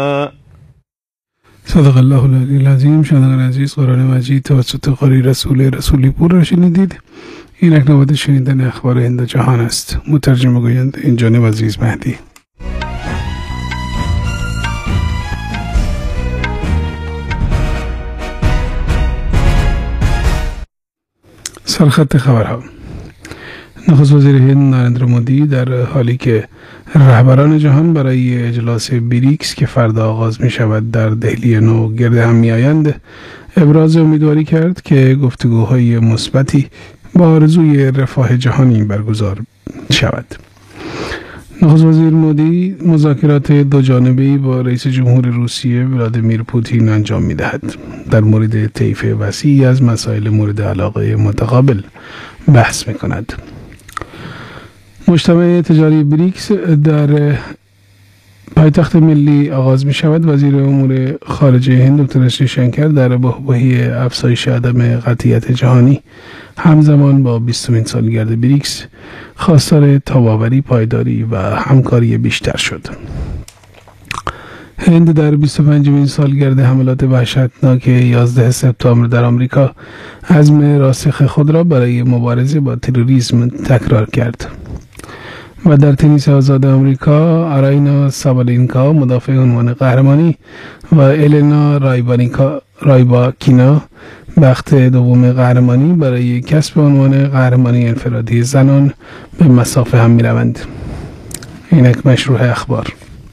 صدق الله العلی العظیم. شنوندگان عزیز، قرآن مجید توسط قاری رسولی پور را شنیدید. این نوبت شنیدن اخبار هند و جهان است. مترجم گوینده این جانب عزیز مهدی. سرخط خبرها. نخست وزیر هند نریندر مودی در حالی که رهبران جهان برای اجلاس بریکس که فردا آغاز می شود در دهلی نو گرد هم می آیند، ابراز امیدواری کرد که گفتگوهای مثبتی با آرزوی رفاه جهانی برگزار شود. نخست وزیر مودی مذاکرات دو جانبه‌ای با رئیس جمهور روسیه ولادیمیر پوتین انجام می دهد. در مورد طیف وسیعی از مسائل مورد علاقه متقابل بحث می کند. مجتمع تجاری بریکس در پایتخت ملی آغاز می شود. وزیر امور خارجه هند دکتر اس جیشنکر در بحبوحه افزایش عدم قطعیت جهانی همزمان با 20مین سالگرد بریکس خواستار تاب‌آوری، پایداری و همکاری بیشتر شد. هند در 25مین سالگرد حملات وحشتناک 11 سپتامبر در آمریکا عزم راسخ خود را برای مبارزه با تروریسم تکرار کرد. و در تنیس آزاد آمریکا، آراینا سابالینکا مدافع عنوان قهرمانی و الینا رایباکینا بخت دوم قهرمانی برای کسب عنوان قهرمانی انفرادی زنان به مصاف هم می روند. اینک مشروع اخبار.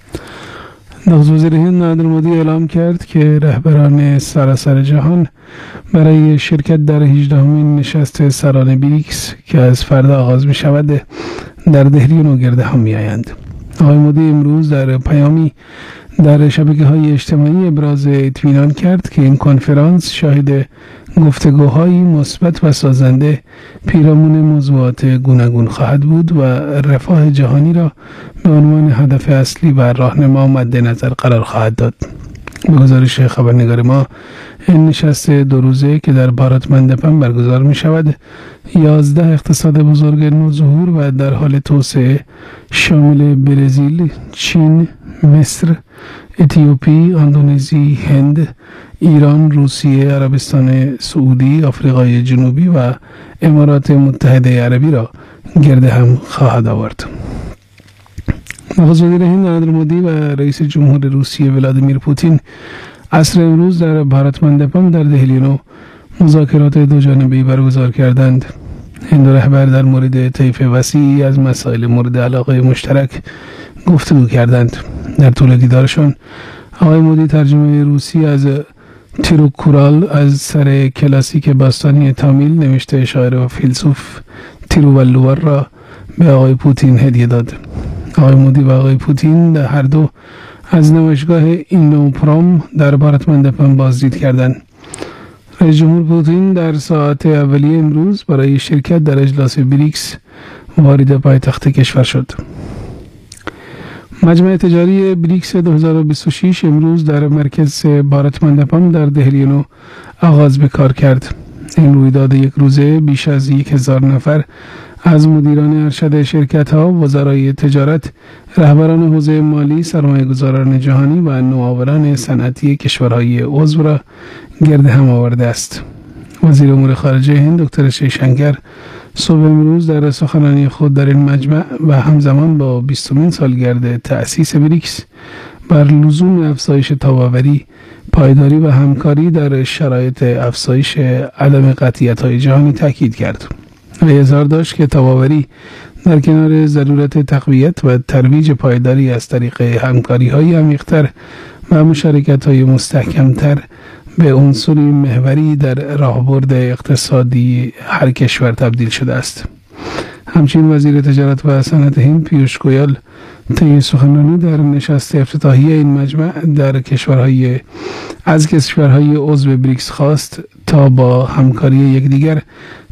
نخست وزیر هند نریندر مودی اعلام کرد که رهبران سراسر جهان برای شرکت در 18مین نشست سران بریکس که از فردا آغاز می شود در دهلی نوگرد هم می آیند. آقای مودی امروز در پیامی در شبکه‌های اجتماعی ابراز اطمینان کرد که این کنفرانس شاهد گفتگوهایی مثبت و سازنده پیرامون موضوعات گوناگون خواهد بود و رفاه جهانی را به عنوان هدف اصلی و راهنما مد نظر قرار خواهد داد. به گزارش خبرنگار ما، این نشست 2 روزه که در بھارت مندپم برگزار می شود 11 اقتصاد بزرگ نوظهور و در حال توسعه شامل برزیل، چین، مصر، اتیوپی، اندونزی، هند، ایران، روسیه، عربستان سعودی، آفریقای جنوبی و امارات متحده عربی را گرد هم خواهد آورد. نخست وزیر هند نریندر مودی و رئیس جمهور روسیه ولادیمیر پوتین عصر امروز در بھارت مندپم در دهلی نو مذاکرات دو جانبه‌ای برگزار کردند. این دو رهبر در مورد طیف وسیعی از مسائل مورد علاقه مشترک گفتگو کردند. در طول دیدارشان، آقای مودی ترجمه روسی از تیروکورال از سر کلاسیک باستانی تامیل نوشته شاعر و فیلسوف تیروولوور را به آقای پوتین هدیه داد. آقای مودی و آقای پوتین هر دو از نمایشگاه اینوپروم در بھارت مندپم بازدید کردند. رئیس جمهور پوتین در ساعات اولیه امروز برای شرکت در اجلاس بریکس وارد پایتخت کشور شد. مجمع تجاری بریکس 2026 امروز در مرکز بھارت مندپم در دهلی نو آغاز به کار کرد. این رویداد یک روزه بیش از 1000 نفر از مدیران ارشد شرکت‌ها، وزرای تجارت، رهبران حوزه مالی، سرمایه‌گذاران جهانی و نوآوران صنعتی کشورهای عضو را گرد هم آورده است. وزیر امور خارجه هند دکتر اس جیشنکر صبح امروز در سخنرانی خود در این مجمع و همزمان با 20مین سالگرد تأسیس بریکس بر لزوم افزایش تاب‌آوری، پایداری و همکاری در شرایط افزایش عدم قطعیت‌های جهانی تاکید کرد و اظهار داشت که تاب‌آوری در کنار ضرورت تقویت و ترویج پایداری از طریق همکاری‌های عمیق‌تر و مشارکت‌های مستحکم‌تر به عنصری محوری در راهبرد اقتصادی هر کشور تبدیل شده است. همچنین وزیر تجارت و صنعت هند پیوش گویال طی سخنرانی در نشست افتتاحیه این مجمع از کشورهای عضو بریکس خواست تا با همکاری یکدیگر